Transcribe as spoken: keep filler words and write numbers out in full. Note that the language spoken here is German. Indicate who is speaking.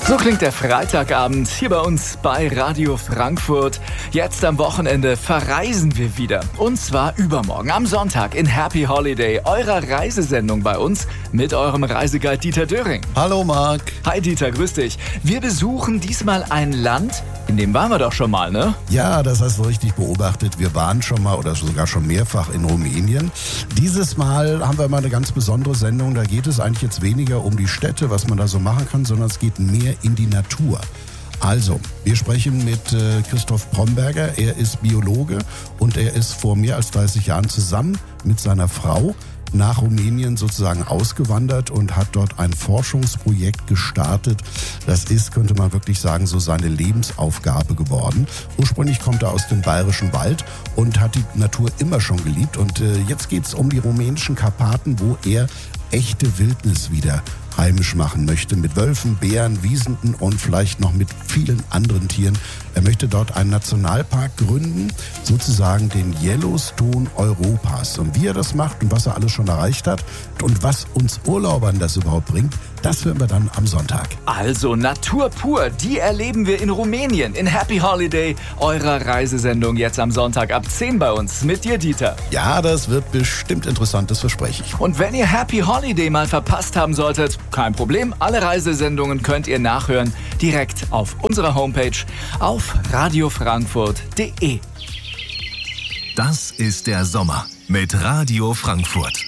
Speaker 1: So klingt der Freitagabend hier bei uns bei Radio Frankfurt. Jetzt am Wochenende verreisen wir wieder. Und zwar übermorgen am Sonntag in Happy Holiday, eurer Reisesendung bei uns mit eurem Reiseguide Dieter Döring.
Speaker 2: Hallo Marc.
Speaker 1: Hi Dieter, grüß dich. Wir besuchen diesmal ein Land, in dem waren wir doch schon mal, ne?
Speaker 2: Ja, das hast du richtig beobachtet. Wir waren schon mal oder sogar schon mehrfach in Rumänien. Dieses Mal haben wir mal eine ganz besondere Sendung. Da geht es eigentlich jetzt weniger um die Städte, was man da so machen kann, sondern es geht mehr in die Natur. Also, wir sprechen mit äh, Christoph Bromberger. Er ist Biologe und er ist vor mehr als dreißig Jahren zusammen mit seiner Frau nach Rumänien sozusagen ausgewandert und hat dort ein Forschungsprojekt gestartet. Das ist, könnte man wirklich sagen, so seine Lebensaufgabe geworden. Ursprünglich kommt er aus dem Bayerischen Wald und hat die Natur immer schon geliebt. Und äh, jetzt geht es um die rumänischen Karpaten, wo er echte Wildnis wieder heimisch machen möchte, mit Wölfen, Bären, Wiesenden und vielleicht noch mit vielen anderen Tieren. Er möchte dort einen Nationalpark gründen, sozusagen den Yellowstone Europas. Und wie er das macht und was er alles schon erreicht hat und was uns Urlaubern das überhaupt bringt, das hören wir dann am Sonntag.
Speaker 1: Also Natur pur, die erleben wir in Rumänien, in Happy Holiday, eurer Reisesendung jetzt am Sonntag ab zehn bei uns mit dir, Dieter.
Speaker 2: Ja, das wird bestimmt interessant, das verspreche ich.
Speaker 1: Und wenn ihr Happy Holiday mal verpasst haben solltet, kein Problem, alle Reisesendungen könnt ihr nachhören, direkt auf unserer Homepage auf radio frankfurt punkt de.
Speaker 3: Das ist der Sommer mit Radio Frankfurt.